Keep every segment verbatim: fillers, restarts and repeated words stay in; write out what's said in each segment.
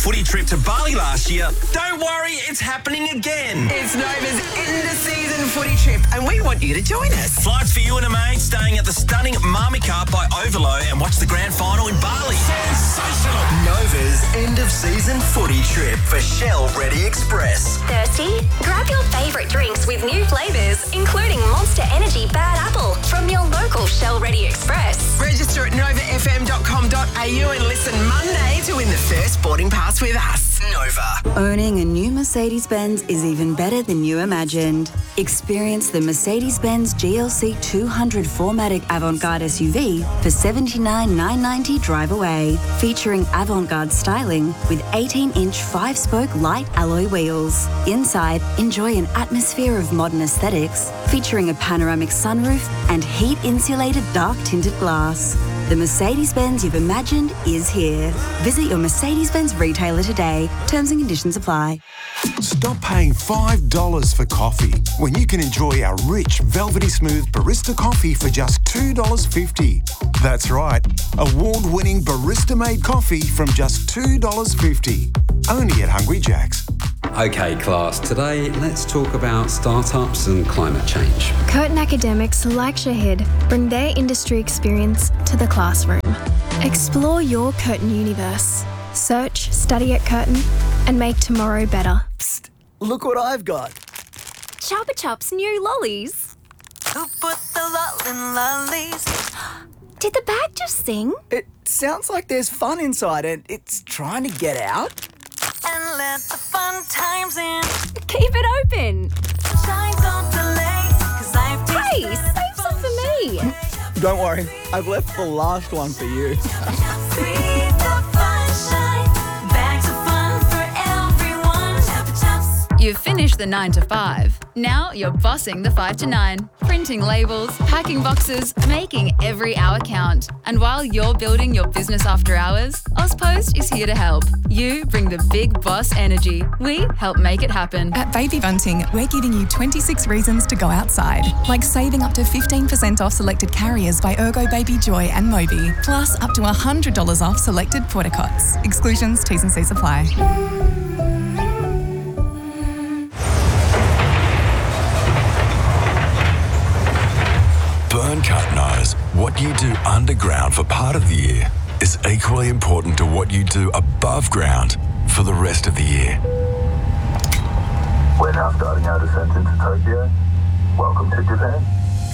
footy trip to Bali last year, don't worry, it's happening again. It's Nova's end-of-season footy trip, and we want you to join us. Flights for you and a mate, staying at the stunning Marmika by Overlow, and watch the grand final in Bali. Sensational! Nova's end-of-season footy trip for Shell Ready Express. Thirsty? Grab your favourite drinks with new flavours, including Monster Energy Bad Apple from your local Shell Ready Express. Register at nova f m dot com dot a u and listen Monday to win the first boarding pass with us. Nova. Owning a new Mercedes-Benz is even better than you imagined. Experience the Mercedes-Benz G L C two hundred four matic Avant-Garde S U V for seventy-nine thousand nine hundred ninety dollars drive away. Featuring Avant-Garde styling with eighteen inch five-spoke light alloy wheels. Inside, enjoy an atmosphere of modern aesthetics, featuring a panoramic sunroof and heat-insulated dark-tinted glass. The Mercedes-Benz you've imagined is here. Visit your Mercedes-Benz retailer today. Terms and conditions apply. Stop paying five dollars for coffee when you can enjoy our rich, velvety smooth barista coffee for just two dollars fifty. That's right, award-winning barista-made coffee from just two dollars fifty. Only at Hungry Jack's. Okay, class, today let's talk about startups and climate change. Curtin academics like Shahid bring their industry experience to the classroom. Explore your Curtin universe. Search, study at Curtin, and make tomorrow better. Psst, look what I've got. Chupa Chups new lollies. Who put the lull in lollies? Did the bag just sing? It sounds like there's fun inside and it's trying to get out. And let the fun times in. Keep it open. Shine, don't delay, 'cause I've tasted Hey, save some for me. Don't worry, I've left the last one for you. Sweet the fun shine. Bags of fun for everyone. Chupa Chups. You've finished the nine to five. Now you're bossing the five to nine. Printing labels, packing boxes, making every hour count. And while you're building your business after hours, Ozpost is here to help. You bring the big boss energy. We help make it happen. At Baby Bunting, we're giving you twenty-six reasons to go outside, like saving up to fifteen percent off selected carriers by Ergo Baby Joy and Moby, plus up to one hundred dollars off selected portacots. Exclusions, T's and C's apply. Burncut knows what you do underground for part of the year is equally important to what you do above ground for the rest of the year. We're now starting our descent into Tokyo. Welcome to Japan.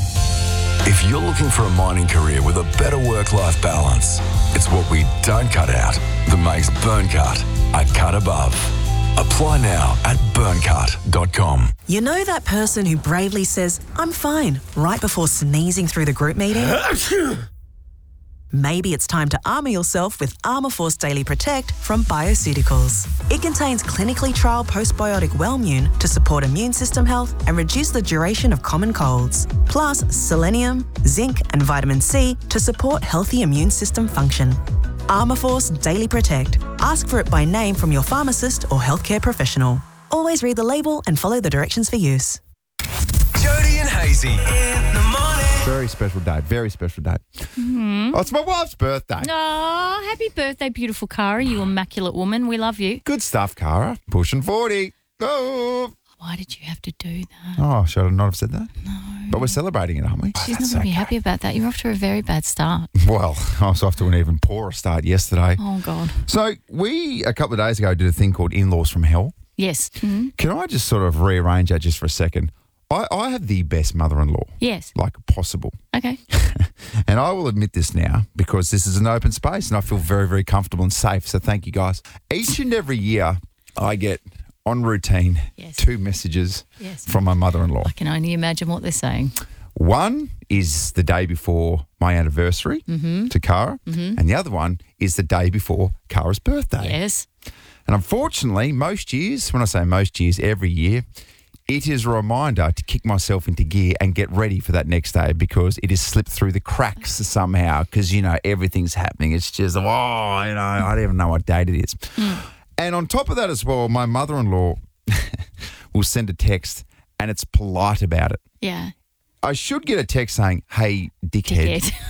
If you're looking for a mining career with a better work-life balance, it's what we don't cut out that makes Burncut a cut above. Apply now at burncut dot com. You know that person who bravely says, "I'm fine," right before sneezing through the group meeting? Maybe it's time to armour yourself with Armourforce Daily Protect from Bioceuticals. It contains clinically trialled postbiotic Wellmune to support immune system health and reduce the duration of common colds, plus selenium, zinc and vitamin C to support healthy immune system function. Armourforce Daily Protect. Ask for it by name from your pharmacist or healthcare professional. Always read the label and follow the directions for use. Jody and Hazy in the morning. Very special day. Very special day. Mm-hmm. Oh, it's my wife's birthday. Oh, happy birthday, beautiful Cara, you immaculate woman. We love you. Good stuff, Cara. Pushing forty. Oh. Why did you have to do that? Oh, should I not have said that? No. But we're celebrating it, aren't we? She's not going to be happy about that. You're off to a very bad start. Well, I was off to an even poorer start yesterday. Oh, God. So we, a couple of days ago, did a thing called In-Laws from Hell. Yes. Mm-hmm. Can I just sort of rearrange that just for a second? I, I have the best mother-in-law. Yes. Like possible. Okay. And I will admit this now because this is an open space and I feel very, very comfortable and safe. So thank you, guys. Each and every year I get on routine yes. two messages yes. from my mother-in-law. I can only imagine what they're saying. One is the day before my anniversary mm-hmm. to Cara, mm-hmm. and the other one is the day before Cara's birthday. Yes. And unfortunately, most years, when I say most years, every year, it is a reminder to kick myself into gear and get ready for that next day because it has slipped through the cracks somehow because, you know, everything's happening. It's just, oh, you know, I don't even know what date it is. Mm. And on top of that as well, my mother-in-law will send a text and it's polite about it. Yeah. I should get a text saying, hey, dickhead. Dickhead.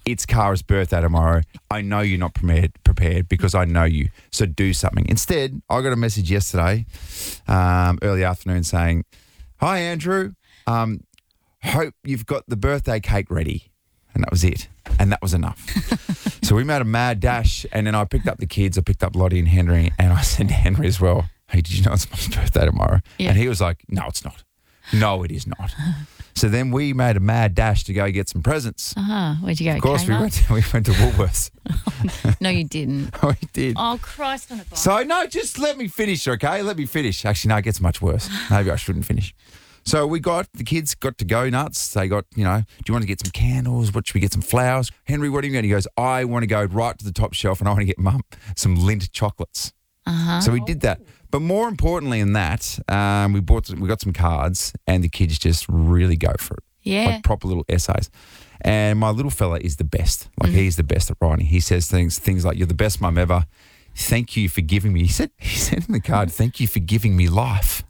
it's Kara's birthday tomorrow. I know you're not prepared, prepared because I know you. So do something. Instead, I got a message yesterday, um, early afternoon saying, "Hi, Andrew. Um, hope you've got the birthday cake ready." And that was it. And that was enough. So we made a mad dash, and then I picked up the kids. I picked up Lottie and Henry, and I said to Henry as well, "Hey, did you know it's my birthday tomorrow?" Yeah. And he was like, "No, it's not. No, it is not." So then we made a mad dash to go get some presents. Uh-huh. Where'd you go? Of course, we Kmart? went, to, we went to Woolworths. No, you didn't. Oh, we did. Oh, Christ on a bike. So, no, just let me finish, okay? Let me finish. Actually, no, it gets much worse. Maybe I shouldn't finish. So we got, the kids got to go nuts. They got, you know, do you want to get some candles? What should we get? Some flowers? Henry, what are you going? He goes, I want to go right to the top shelf and I want to get Mum some Lindt chocolates. Uh-huh. So we did that. But more importantly than that, um, we bought, we got some cards and the kids just really go for it. Yeah. Like proper little essays. And my little fella is the best. Like Mm-hmm. he's the best at writing. He says things things like, "You're the best mum ever. Thank you for giving me." He said he said in the card, "Thank you for giving me life."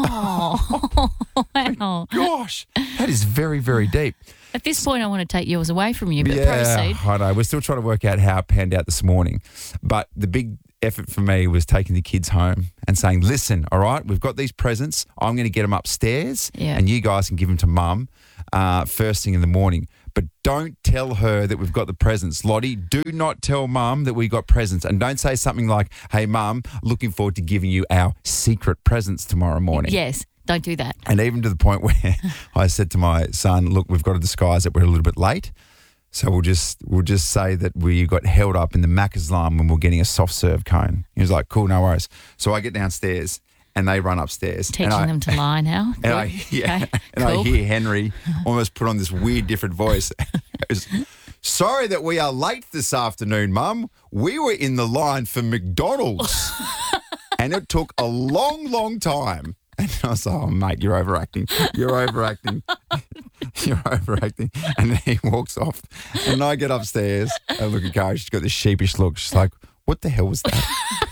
Oh, wow. Gosh, that is very, very deep. At this point, I want to take yours away from you, but Yeah, proceed. I know. We're still trying to work out how it panned out this morning. But the big effort for me was taking the kids home and saying, "Listen, all right, we've got these presents. I'm going to get them upstairs Yeah. and you guys can give them to Mum uh, first thing in the morning. But don't tell her that we've got the presents. Lottie, do not tell Mum that we got presents. And don't say something like, 'Hey, Mum, looking forward to giving you our secret presents tomorrow morning.'" Yes, don't do that. And even to the point where I said to my son, "Look, we've got to disguise that we're a little bit late. So we'll just we'll just say that we got held up in the Macca's line when we're getting a soft serve cone." He was like, "Cool, no worries." So I get downstairs and they run upstairs. Teaching and I, them to lie now. And I, Good. yeah, Okay, and cool. I hear Henry almost put on this weird different voice. He goes, "Sorry that we are late this afternoon, Mum. We were in the line for McDonald's and it took a long, long time." And I was like, "Oh, mate, you're overacting. You're overacting. You're overacting." And then he walks off. And I get upstairs and look at Kara. She's got this sheepish look. She's like, "What the hell was that?"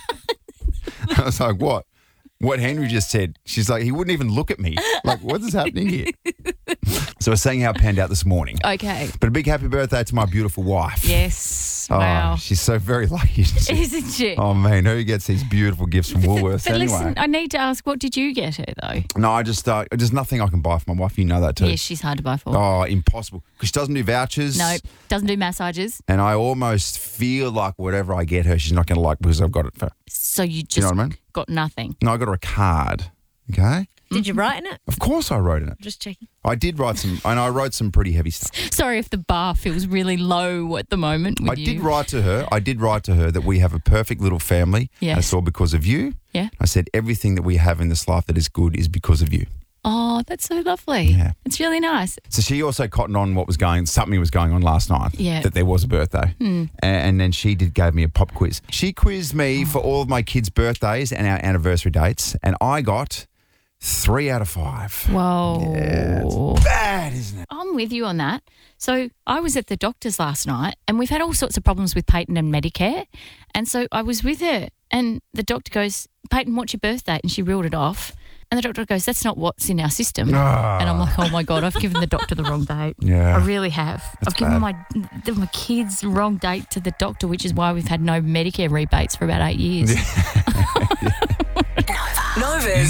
I was like, "What? What Henry just said." She's like, "He wouldn't even look at me. Like, what is happening here?" So we're seeing how it panned out this morning. Okay. But a big happy birthday to my beautiful wife. Yes. Oh, Wow. she's so very lucky. Isn't she? Isn't she? Oh, man, who gets these beautiful gifts from Woolworths But anyway? listen, I need to ask, what did you get her, though? No, I just, uh, there's nothing I can buy for my wife. You know that too. Yes, she's hard to buy for. Oh, impossible. Because she doesn't do vouchers. No, doesn't do massages. And I almost feel like whatever I get her, she's not going to like because I've got it for. So you just Do you know what I mean? got nothing. No, I got her a card. Okay? Did you write in it? Of course I wrote in it. Just checking. I did write some, and I wrote some pretty heavy stuff. Sorry if the bar feels really low at the moment with I you. did write to her. I did write to her that we have a perfect little family. Yes. And it's all because of you. Yeah. I said everything that we have in this life that is good is because of you. Oh, that's so lovely. Yeah. It's really nice. So she also cottoned on what was going, something was going on last night. Yeah. That there was a birthday. Hmm. A- And then she did gave me a pop quiz. She quizzed me for all of my kids' birthdays and our anniversary dates, and I got three out of five. Whoa. Yeah, it's bad, isn't it? I'm with you on that. So I was at the doctor's last night and we've had all sorts of problems with Peyton and Medicare. And so I was with her and the doctor goes, "Peyton, what's your birth date?" And she reeled it off. And the doctor goes, "That's not what's in our system." Ah. And I'm like, oh my God, I've given the doctor the wrong date. Yeah. I really have. I've given my the- my kids the wrong date to the doctor, which is why we've had no Medicare rebates for about eight years.